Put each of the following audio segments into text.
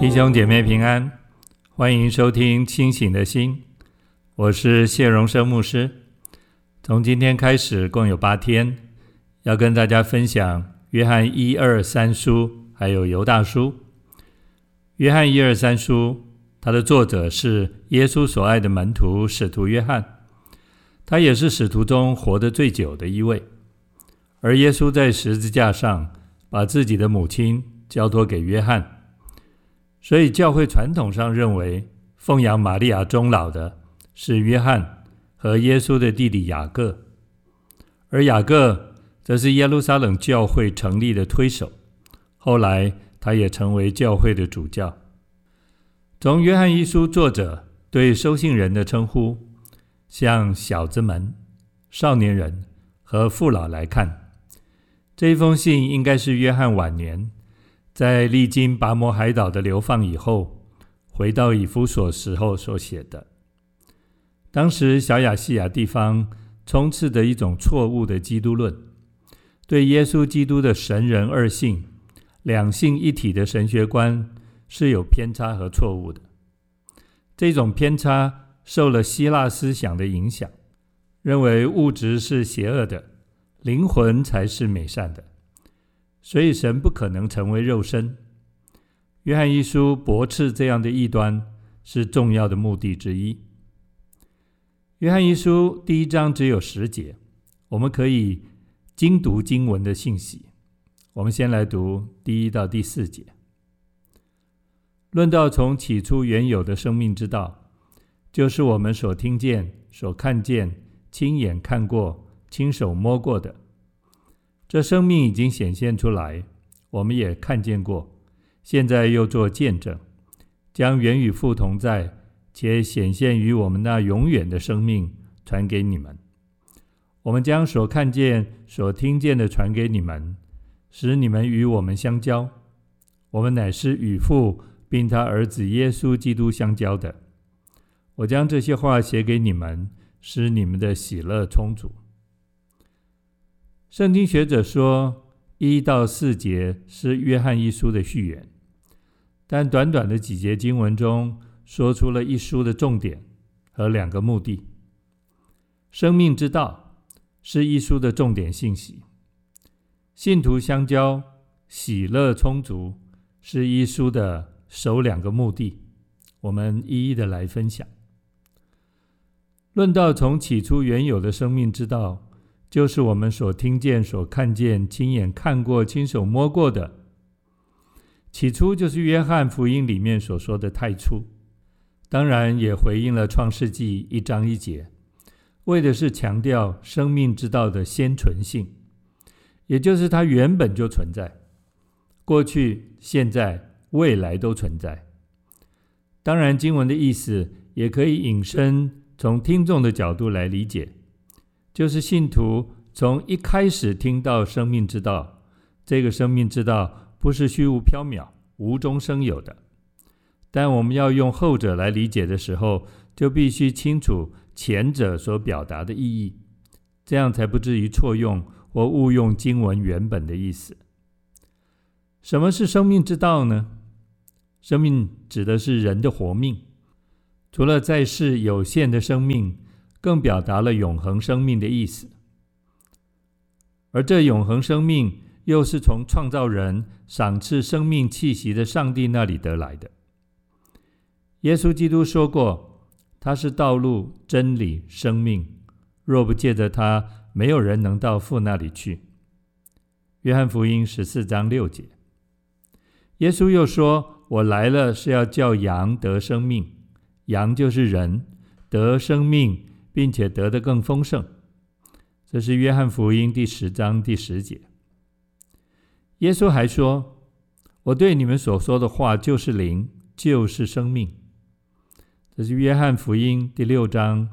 弟兄姐妹平安，欢迎收听清醒的心，我是谢荣生牧师。从今天开始共有8天，要跟大家分享约翰1、2、3书还有犹大书。约翰1、2、3书，它的作者是耶稣所爱的门徒使徒约翰，他也是使徒中活得最久的一位。而耶稣在十字架上把自己的母亲交托给约翰，所以教会传统上认为奉养玛利亚终老的是约翰和耶稣的弟弟雅各，而雅各则是耶路撒冷教会成立的推手，后来他也成为教会的主教。从约翰一书作者对收信人的称呼，像小子们、少年人和父老来看，这一封信应该是约翰晚年在历经拔摩海岛的流放以后，回到以弗所时候所写的。当时小亚细亚地方充斥着一种错误的基督论，对耶稣基督的神人二性、两性一体的神学观是有偏差和错误的。这种偏差受了希腊思想的影响，认为物质是邪恶的，灵魂才是美善的，所以神不可能成为肉身。约翰一书驳斥这样的异端是重要的目的之一。约翰一书第1章只有10节，我们可以精读经文的信息。我们先来读第1到第4节。论到从起初原有的生命之道，就是我们所听见、所看见、亲眼看过、亲手摸过的。这生命已经显现出来，我们也看见过，现在又做见证，将原与父同在，且显现于我们那永远的生命传给你们。我们将所看见、所听见的传给你们，使你们与我们相交。我们乃是与父并他儿子耶稣基督相交的。我将这些话写给你们，使你们的喜乐充足。圣经学者说1到4节是约翰一书的序言，但短短的几节经文中说出了一书的重点和2个目的。生命之道是一书的重点信息，信徒相交、喜乐充足是一书的首2个目的，我们一一的来分享。论到从起初原有的生命之道，就是我们所听见、所看见、亲眼看过、亲手摸过的。起初就是约翰福音里面所说的太初，当然也回应了创世纪1章1节，为的是强调生命之道的先存性，也就是它原本就存在，过去、现在、未来都存在。当然经文的意思也可以引申从听众的角度来理解，就是信徒从一开始听到生命之道，这个生命之道不是虚无缥缈、无中生有的。但我们要用后者来理解的时候，就必须清楚前者所表达的意义，这样才不至于错用或误用经文原本的意思。什么是生命之道呢？生命指的是人的活命，除了在世有限的生命，更表达了永恒生命的意思。而这永恒生命又是从创造人、赏赐生命气息的上帝那里得来的。耶稣基督说过，他是道路、真理、生命，若不借着他，没有人能到父那里去。约翰福音14章6节。耶稣又说，我来了是要叫羊得生命，羊就是人，得生命并且得得更丰盛。这是约翰福音第10章第10节。耶稣还说，我对你们所说的话就是灵，就是生命。这是约翰福音第6章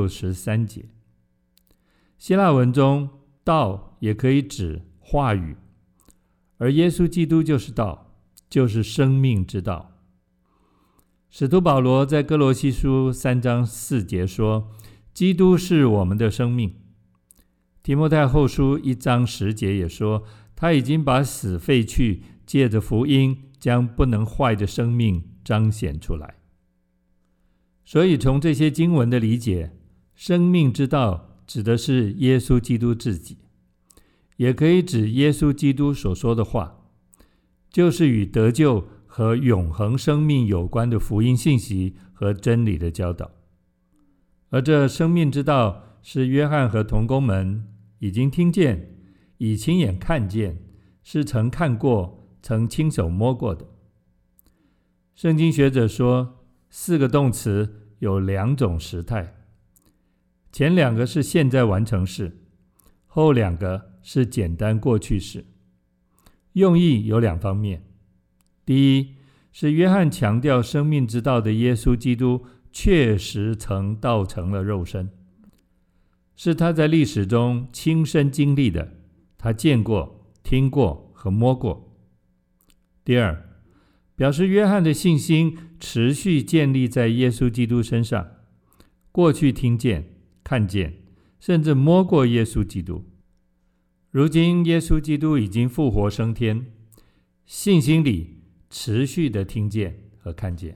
63节。希腊文中道也可以指话语，而耶稣基督就是道，就是生命之道。使徒保罗在哥罗西书3章4节说，基督是我们的生命。提摩太后书1章10节也说，他已经把死废去，借着福音将不能坏的生命彰显出来。所以从这些经文的理解，生命之道指的是耶稣基督自己，也可以指耶稣基督所说的话，就是与得救和永恒生命有关的福音信息和真理的教导。而这生命之道是约翰和同工们已经听见，已亲眼看见，是曾看过，曾亲手摸过的。圣经学者说，4个动词有2种时态，前2个是现在完成式，后2个是简单过去式。用意有2方面。第一，是约翰强调生命之道的耶稣基督确实曾道成了肉身，是他在历史中亲身经历的，他见过、听过和摸过。第二，表示约翰的信心持续建立在耶稣基督身上，过去听见、看见，甚至摸过耶稣基督。如今耶稣基督已经复活升天，信心里持续的听见和看见。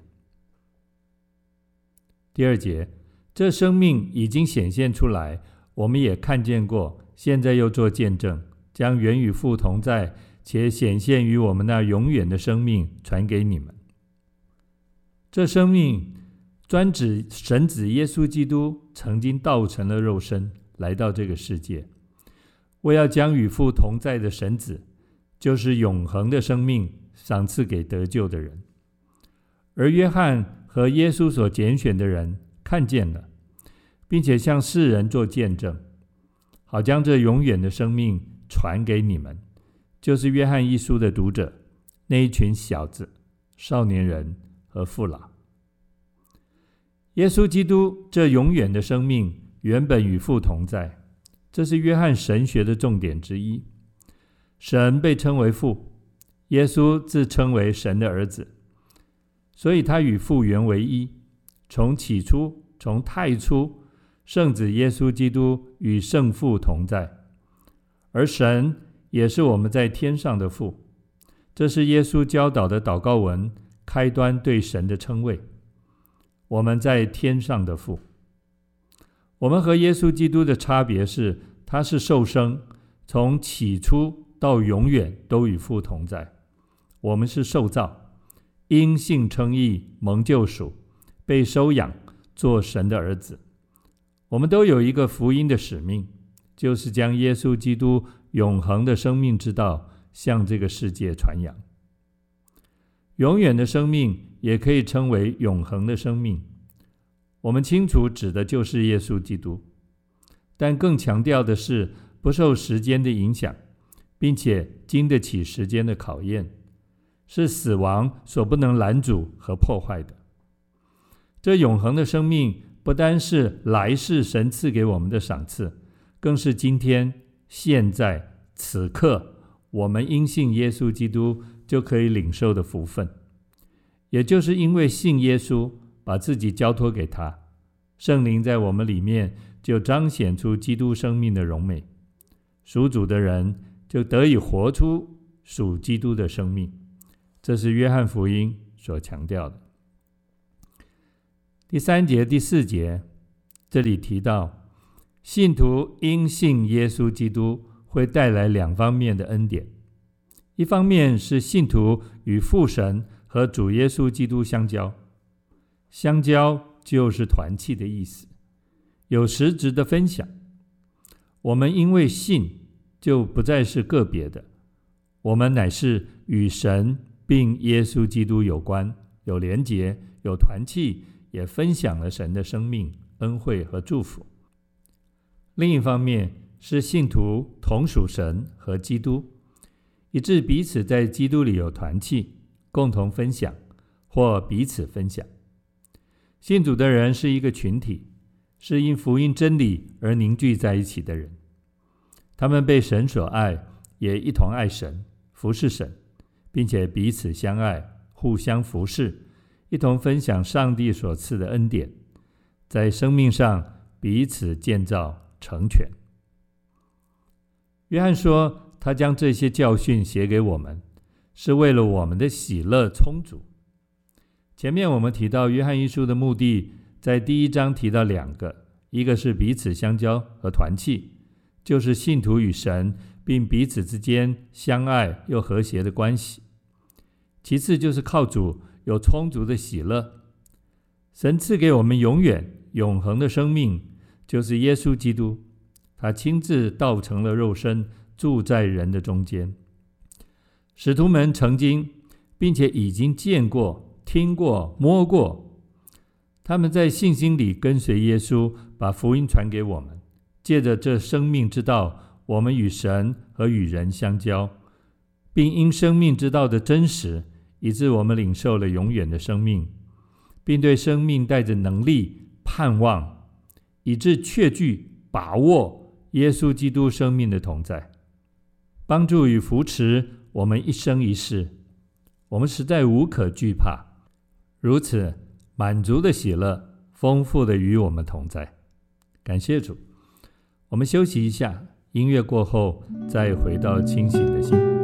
第二节，这生命已经显现出来，我们也看见过，现在又做见证，将原与父同在，且显现于我们那永远的生命传给你们。这生命专指神子耶稣基督曾经道成了肉身，来到这个世界，为要将与父同在的神子，就是永恒的生命，赏赐给得救的人。而约翰和耶稣所拣选的人看见了，并且向世人做见证，好将这永远的生命传给你们，就是约翰一书的读者，那一群小子、少年人和父老。耶稣基督这永远的生命原本与父同在，这是约翰神学的重点之一。神被称为父，耶稣自称为神的儿子，所以他与父原为一。从起初，从太初，圣子耶稣基督与圣父同在，而神也是我们在天上的父。这是耶稣教导的祷告文开端对神的称谓。我们在天上的父。我们和耶稣基督的差别是，他是受生，从起初到永远都与父同在。我们是受造，因信称义，蒙救赎，被收养，做神的儿子。我们都有一个福音的使命，就是将耶稣基督永恒的生命之道向这个世界传扬。永远的生命也可以称为永恒的生命，我们清楚指的就是耶稣基督，但更强调的是不受时间的影响，并且经得起时间的考验，是死亡所不能拦阻和破坏的。这永恒的生命不单是来世神赐给我们的赏赐，更是今天、现在、此刻我们因信耶稣基督就可以领受的福分。也就是因为信耶稣，把自己交托给他，圣灵在我们里面就彰显出基督生命的荣美，属主的人就得以活出属基督的生命。这是约翰福音所强调的。第3节、第4节，这里提到信徒因信耶稣基督会带来2方面的恩典。一方面是信徒与父神和主耶稣基督相交，相交就是团契的意思，有实质的分享。我们因为信，就不再是个别的，我们乃是与神并耶稣基督有关，有连结，有团契，也分享了神的生命、恩惠和祝福。另一方面是信徒同属神和基督，以致彼此在基督里有团契，共同分享或彼此分享。信主的人是一个群体，是因福音真理而凝聚在一起的人。他们被神所爱，也一同爱神，服侍神，并且彼此相爱，互相服侍，一同分享上帝所赐的恩典，在生命上彼此建造成全。约翰说，他将这些教训写给我们， 是为了我们的喜乐充足。前面我们提到约翰一书的目的，在第1章提到2个，一个是彼此相交和团契，就是信徒与神并彼此之间相爱又和谐的关系。其次就是靠主有充足的喜乐。神赐给我们永远永恒的生命，就是耶稣基督，他亲自道成了肉身，住在人的中间。使徒们曾经并且已经见过、听过、摸过，他们在信心里跟随耶稣，把福音传给我们。借着这生命之道，我们与神和与人相交，并因生命之道的真实，以致我们领受了永远的生命，并对生命带着能力、盼望，以致确据把握耶稣基督生命的同在，帮助与扶持我们一生一世。我们实在无可惧怕，如此满足的喜乐，丰富的与我们同在。感谢主。我们休息一下，音乐过后再回到清醒的心。